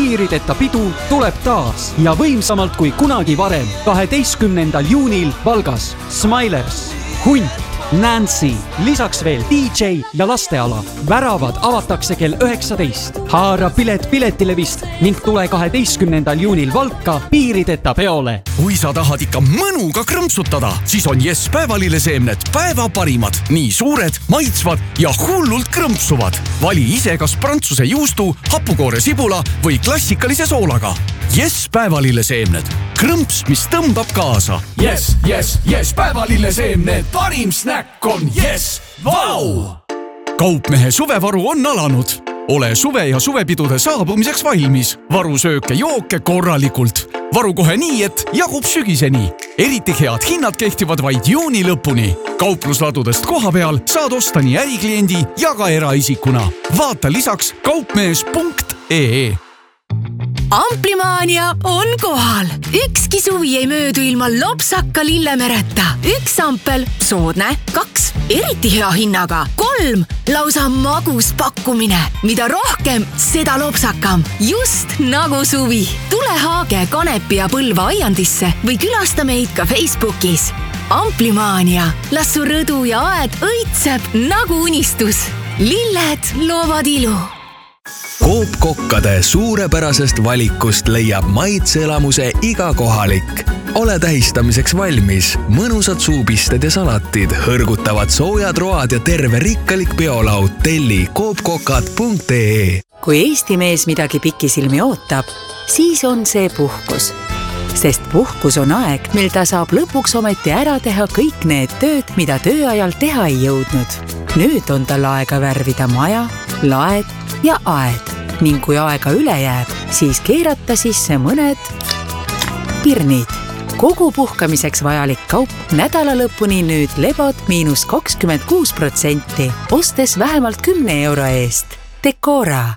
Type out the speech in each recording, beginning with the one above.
piirideta pidu tuleb taas ja võimsamalt kui kunagi varem 12. juunil Valgas. Smilers, Hunt, Nancy, lisaks veel DJ ja lasteala. Väravad avatakse kell 19. Haara pilet Piletilevist ning tule 12. juunil Valka piirideta peole. Kui sa tahad ikka mõnuga krõmpsutada, siis on Yes päevalilleseemned päeva parimad. Nii suured, maitsvad ja hullult krõmpsuvad. Vali ise kas prantsuse juustu, hapukoore sibula või klassikalise soolaga. Yes päevalilleseemned. Krõmps, mis tõmbab kaasa. Yes, yes, yes päevalilleseemned. Parim snäkk on Yes. Vau! Kaupmehe suvevaru on alanud. Ole suve ja suvepidude saabumiseks valmis. Varu sööke jooke korralikult. Varu kohe nii, et jagub sügiseni. Eriti head hinnad kehtivad vaid juuni lõpuni. Kauplusladudest koha peal saad osta nii ärikliendi ja ka eraisikuna. Vaata lisaks kaupmees.ee. Amplimaania on kohal. Ükski suvi ei möödu ilma lopsaka lillemereta. 1 ampel, soodne, 2 eriti hea hinnaga, 3 lausa magus pakkumine. Mida rohkem, seda lopsakam. Just nagu suvi. Tule Haage, Kanepi ja Põlva aiandisse või külasta meid ka Facebookis. Amplimaania. Las su rõdu ja aed õitseb nagu unistus. Lilled loovad ilu. Coop kokkade suurepärasest valikust leiab maitseelamuse iga kohalik. Ole tähistamiseks valmis. Mõnusad suupisted ja salatid, hõrgutavad soojad road ja terve rikkalik peolaud. Telli coopkokad.ee. Kui Eesti mees midagi pikisilmi ootab, siis on see puhkus. Sest puhkus on aeg, mil ta saab lõpuks ometi ära teha kõik need tööd, mida tööajal teha ei jõudnud. Nüüd on tal aega värvida maja, laed ja aed. Ning kui aega üle jääb, siis keerata sisse mõned pirnid. Kogu puhkamiseks vajalik kaup nädala lõpuni nüüd lebod -26%, ostes vähemalt 10 euro eest. Decora.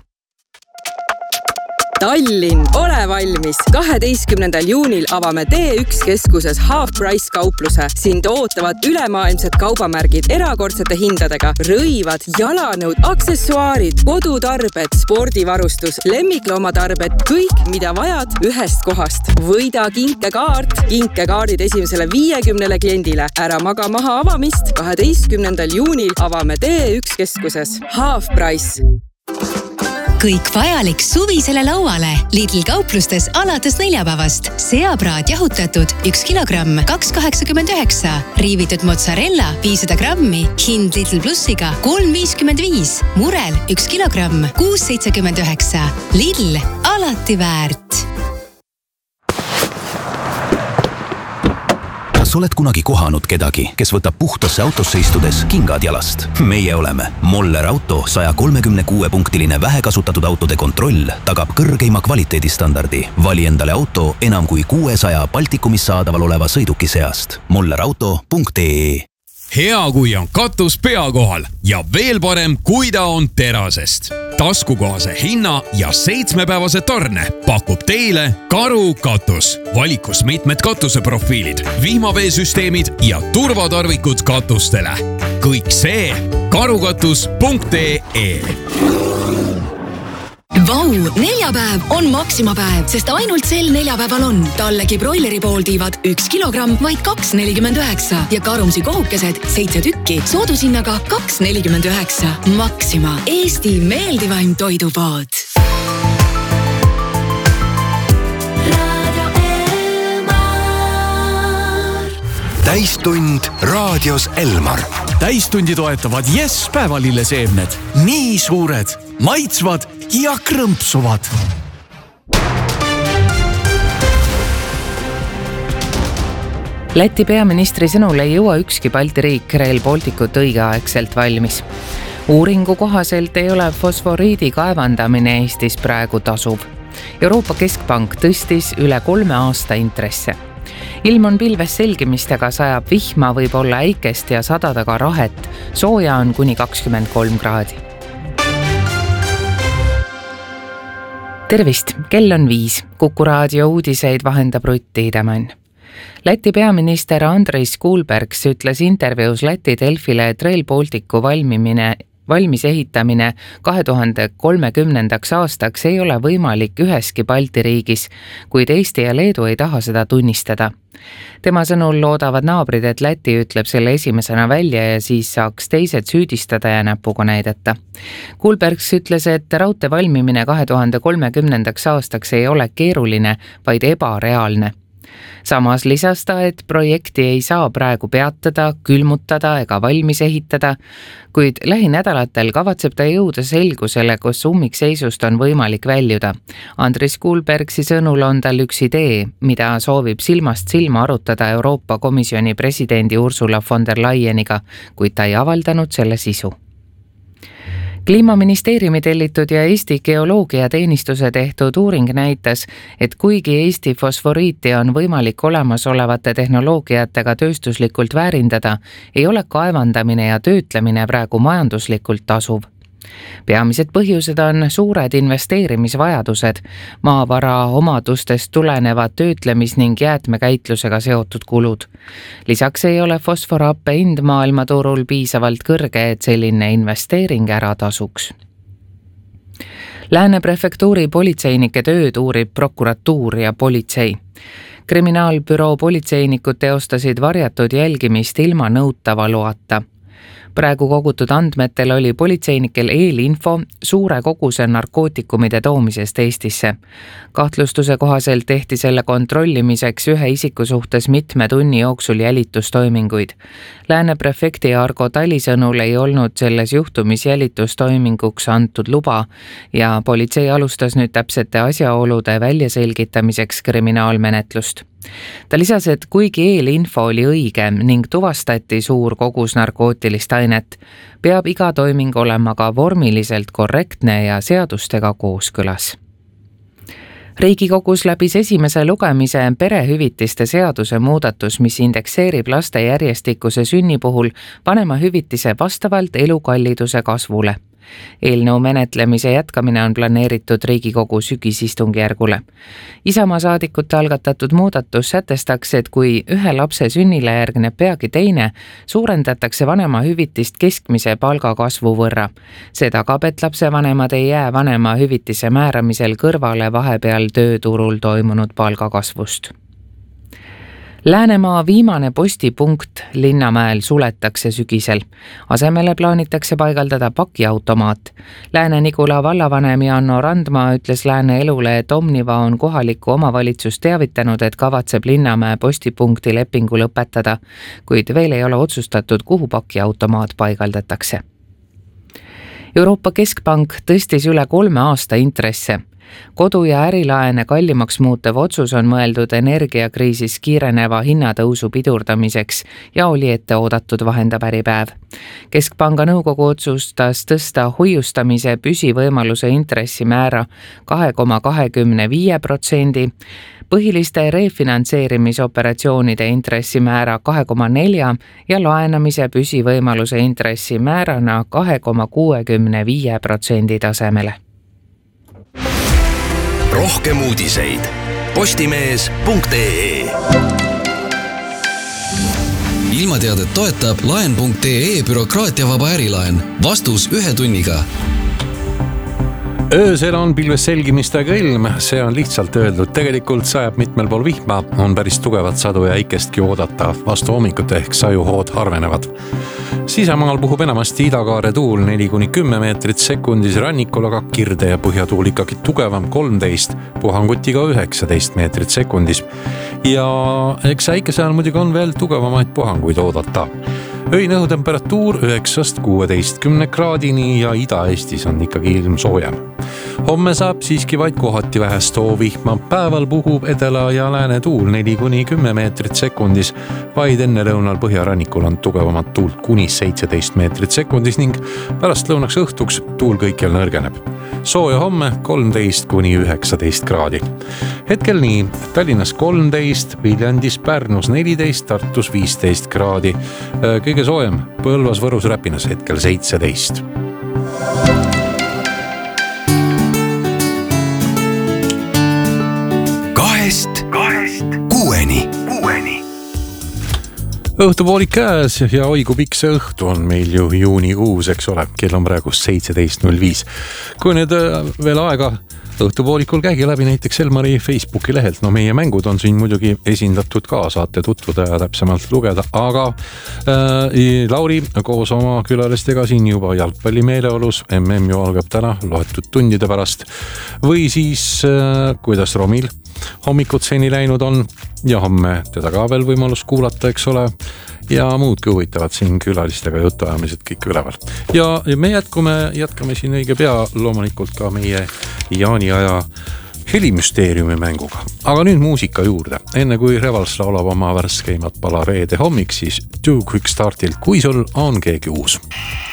Tallinn, ole valmis! 12. juunil avame D1 keskuses Half Price kaupluse. Sind ootavad ülemaailmsed kaubamärgid erakordsete hindadega, rõivad, jalanõud, aksessuaarid, kodutarbed, spordivarustus, lemmikloomatarbed, kõik, mida vajad ühest kohast. Võida kinkekaart, kinkekaardid esimesele 50 kliendile. Ära maga maha avamist. 12. juunil avame D1 keskuses Half Price. Kõik vajalik suvisele lauale. Lidl kauplustes alates neljapäevast. Seapraad jahutatud 1 kilogramm 2,89. Riivitud mozzarella 500 grammi. Hind Lidl Plussiga 3,55. Murel 1 kilogramm 6,79. Lidl, alati väärt. Kas oled kunagi kohanud kedagi, kes võtab puhtasse autosse istudes kingad jalast? Meie oleme. Moller Auto 136-punktiline vähekasutatud autode kontroll tagab kõrgeima kvaliteedistandardi. Vali endale auto enam kui 600 Baltikumis saadaval oleva sõiduki seast. mollerauto.ee. Hea, kui on katus pea kohal ja veel parem, kui ta on terasest. Taskukohase hinna ja 7-päevase tarne pakub teile Karu katus. Valikus mitmed katuseprofiilid, vihmaveesüsteemid ja turvatarvikud katustele. Kõik see karukatus.ee. Vau, neljapäev on Maxima-päev, sest ainult sel neljapäeval on Tallegi broileri pooltiivad 1 kilogramm vaid 2,49 ja Karumsi kohukesed 7 tükki soodushinnaga 2,49. Maxima, Eesti meeldivaim toidupood. Täistund raadios Elmar. Täistundi toetavad Yes päevalilleseemned. Nii suured, maitsvad ja krõmpsuvad. Läti peaministri sõnul ei jõua ükski Balti riik Rail Balticut õigeaegselt valmis. Uuringu kohaselt ei ole fosforiidi kaevandamine Eestis praegu tasuv. Euroopa Keskpank tõstis üle 3 aasta intresse. Ilm on pilves selgimistega, sajab vihma, võib olla äikest ja sadadaga rahet. Sooja on kuni 23 kraadi. Tervist, kell on 5. Kuku raadio uudiseid vahendab Rutt Tiidemann. Läti peaminister Andris Kulbergs ütles intervjuus Läti Delfile, et Rail Balticu valmimine Valmis ehitamine 2030. aastaks ei ole võimalik üheski Balti riigis, kuid Eesti ja Leedu ei taha seda tunnistada. Tema sõnul loodavad naabrid, et Läti ütleb selle esimesena välja ja siis saaks teised süüdistada ja näpuga näidata. Kuulbergs ütles, et raudtee valmimine 2030. aastaks ei ole keeruline, vaid ebareaalne. Samas lisas ta, et projekti ei saa praegu peatada, külmutada ega valmis ehitada, kuid lähinädalatel kavatseb ta jõuda selgusele, kus ummikseisust on võimalik väljuda. Andris Kuulbergsi sõnul on tal üks idee, mida soovib silmast silma arutada Euroopa Komisjoni presidendi Ursula von der Leyeniga, kuid ta ei avaldanud selle sisu. Kliimaministeeriumi tellitud ja Eesti geoloogiateenistuse tehtud uuring näitas, et kuigi Eesti fosforiiti on võimalik olemasolevate tehnoloogiatega tööstuslikult väärindada, ei ole kaevandamine ja töötlemine praegu majanduslikult tasuv. Peamised põhjused on suured investeerimisvajadused, maavara omadustest tulenevad töötlemis- ning jäätmekäitlusega seotud kulud. Lisaks ei ole fosforappe hind maailmaturul piisavalt kõrge, et selline investeering ära tasuks. Lääne prefektuuri politseinike tööd uurib prokuratuur ja politsei. Kriminaalbüroo politseinikud teostasid varjatud jälgimist ilma nõutava loata. Praegu kogutud andmetel oli politseinikel eelinfo suure koguse narkootikumide toomisest Eestisse. Kahtlustuse kohaselt tehti selle kontrollimiseks ühe isiku suhtes mitme tunni jooksul jälitustoiminguid. Lääne prefekti Argo Tali sõnul ei olnud selles juhtumis jälitustoiminguks antud luba ja politsei alustas nüüd täpsete asjaolude väljaselgitamiseks kriminaalmenetlust. Ta lisas, et kuigi eelinfo oli õige ning tuvastati suur kogus narkootilist ainet, peab iga toiming olema ka vormiliselt korrektne ja seadustega kooskõlas. Riigikogus läbis esimese lugemise perehüvitiste seaduse muudatus, mis indekseerib laste järjestikuse sünni puhul vanemahüvitise vastavalt elukalliduse kasvule. Eelnõu menetlemise jätkamine on planeeritud Riigikogu sügisistungjärgule. Isamaa saadikute algatatud muudatus sätestaks, et kui ühe lapse sünnile järgneb peagi teine, suurendatakse vanemahüvitist keskmise palgakasvu võrra. See tagab, et lapsevanemad ei jää vanemahüvitise määramisel kõrvale vahepeal tööturul toimunud palgakasvust. Läänemaa viimane postipunkt Linnamäel suletakse sügisel. Asemele plaanitakse paigaldada pakiautomaat. Lääne-Nigula vallavanem Janno Randmaa ütles Lääne Elule, et Omniva on kohalikku omavalitsust teavitanud, et kavatseb Linnamäe postipunkti lepingu lõpetada, kuid veel ei ole otsustatud, kuhu pakiautomaat paigaldatakse. Euroopa Keskpank tõstis üle 3 aasta intresse. Kodu- ja ärilaene kallimaks muutev otsus on mõeldud energiakriisis kiireneva hinnatõusu pidurdamiseks ja oli ette oodatud vahendapäripäev. Keskpanga nõukogu otsustas tõsta hoiustamise püsivõimaluse intressimäära 2,25%, põhiliste refinantseerimisoperatsioonide intressimäära 2,4% ja laenamise püsivõimaluse intressimäärana 2,65% tasemele. Rohkem uudiseid postimees.ee. Ilmateadet toetab laen.ee bürokraatiavaba ärilaen. Vastus 1 tunniga. Öösel on pilves selgimistega ilm, see on lihtsalt öeldud. Tegelikult sajab mitmel pool vihma, on päris tugevat sadu ja ikkestki oodata. Vastu hommikut ehk sajuhood harvenevad. Sisemaal puhub enamasti idakaare tuul 4-10 meetrit sekundis, rannikul aga kirde ja põhjatuul ikkagi tugevam 13, puhangutiga 19 meetrit sekundis. Ja eks äikese ajal muidugi on veel tugevamaid puhanguid oodata. Öine õhutemperatuur 9-16 kraadini ja Ida-Eestis on ikkagi ilm soojem. Homme saab siiski vaid kohati vähest hoovihma. Päeval puhub edela ja lääne tuul 4-10 meetrit sekundis. Vaid enne lõunal põhjarannikul on tugevamat tuult kuni 17 meetrit sekundis ning pärast lõunaks õhtuks tuul kõikjal nõrgeneb. Sooja homme 13-19 kraadi. Hetkel nii, Tallinnas 13, Viljandis, Pärnus 14, Tartus 15 kraadi. Kõige soojem Põlvas, Võrus, Räpinas hetkel 17. Kahest 6-ni. õhtupoolik käes ja oi kui pikk see õhtu on meil ju juunikuus, eks ole, kell on praegu 17.05. Kui nüüd veel aega õhtupoolikul käigi läbi näiteks Elmari Facebooki lehelt, no meie mängud on siin muidugi esindatud ka, saate tutvuda ja täpsemalt lugeda, aga Lauri koos oma külalistega siin juba jalgpalli meeleolus, MM ju algab täna loetud tundide pärast või siis kuidas Romil hommikud seni läinud on ja homme teda ka veel võimalus kuulata, eks ole, ja muudki huvitavad siin külalistega jutuajamised kõik üleval. Ja me jätkame siin õige pea loomulikult ka meie jaaniaja helimüsteeriumi mänguga. Aga nüüd muusika juurde. Enne kui Revals laulab oma värskeimat pala reede hommik, siis Too Quick Startil, kui sul on keegi uus.